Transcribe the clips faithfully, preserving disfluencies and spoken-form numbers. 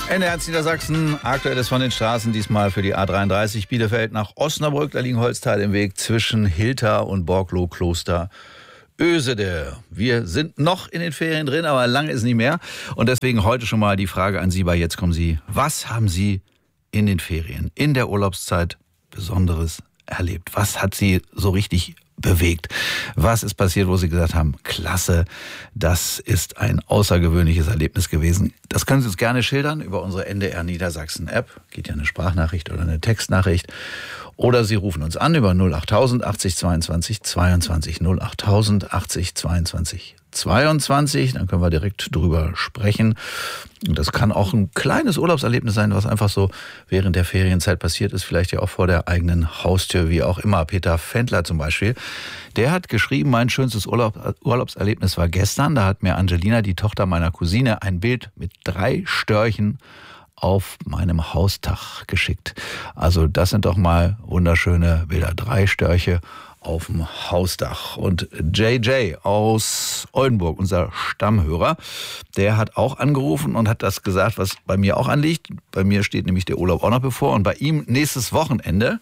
Ende Ernst Niedersachsen, aktuelles von den Straßen, diesmal für die A dreiunddreißig Bielefeld nach Osnabrück. Da liegen Holzteile im Weg zwischen Hilter und Borgloh-Kloster Ösede. Wir sind noch in den Ferien drin, aber lange ist nicht mehr. Und deswegen heute schon mal die Frage an Sie bei Jetzt kommen Sie. Was haben Sie in den Ferien, in der Urlaubszeit Besonderes erlebt? Was hat Sie so richtig bewegt? Was ist passiert, wo Sie gesagt haben, klasse, das ist ein außergewöhnliches Erlebnis gewesen? Das können Sie uns gerne schildern über unsere N D R Niedersachsen App. Geht ja eine Sprachnachricht oder eine Textnachricht. Oder Sie rufen uns an über null achttausend achtzig zweiundzwanzig zweiundzwanzig null achttausend achtzig zweiundzwanzig zweiundzwanzig. Dann können wir direkt drüber sprechen. Und das kann auch ein kleines Urlaubserlebnis sein, was einfach so während der Ferienzeit passiert ist. Vielleicht ja auch vor der eigenen Haustür, wie auch immer. Peter Fendler zum Beispiel. Der hat geschrieben, mein schönstes Urlaub, Urlaubserlebnis war gestern. Da hat mir Angelina, die Tochter meiner Cousine, ein Bild mit drei Störchen auf meinem Haustag geschickt. Also das sind doch mal wunderschöne Bilder. Drei Störche auf dem Hausdach. Und J J aus Oldenburg, unser Stammhörer, der hat auch angerufen und hat das gesagt, was bei mir auch anliegt. Bei mir steht nämlich der Urlaub auch noch bevor und bei ihm nächstes Wochenende.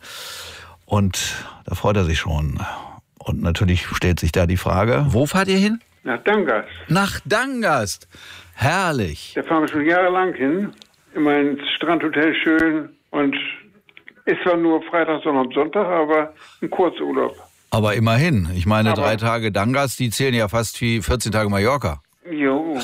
Und da freut er sich schon. Und natürlich stellt sich da die Frage, wo fahrt ihr hin? Nach Dangast. Nach Dangast. Herrlich. Da fahren wir schon jahrelang hin. Immer ins Strandhotel schön und ist zwar nur Freitag, sondern Sonntag, aber ein Kurzurlaub. Aber immerhin. Ich meine, aber drei Tage Dangast, die zählen ja fast wie vierzehn Tage Mallorca. Jo.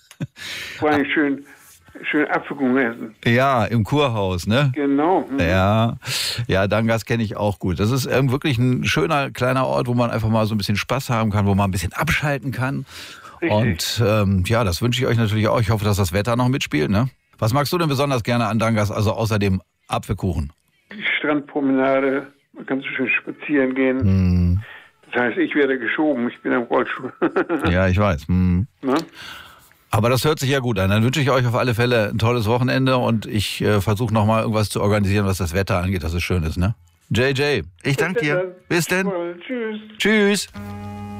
Vor allem schön, schön Apfelkuchen essen. Ja, im Kurhaus, ne? Genau. Mhm. Ja, ja, Dangast kenne ich auch gut. Das ist ähm, wirklich ein schöner kleiner Ort, wo man einfach mal so ein bisschen Spaß haben kann, wo man ein bisschen abschalten kann. Richtig. Und ähm, ja, das wünsche ich euch natürlich auch. Ich hoffe, dass das Wetter noch mitspielt, ne? Was magst du denn besonders gerne an Dangast, also außer dem Apfelkuchen? Die Strandpromenade, man kann so schön spazieren gehen. Hm. Das heißt, ich werde geschoben, ich bin am Rollstuhl. Ja, ich weiß. Hm. Na? Aber das hört sich ja gut an. Dann wünsche ich euch auf alle Fälle ein tolles Wochenende und ich äh, versuche nochmal irgendwas zu organisieren, was das Wetter angeht, dass es schön ist, ne? J J, ich danke dir. Bis denn. Tschüss. Tschüss.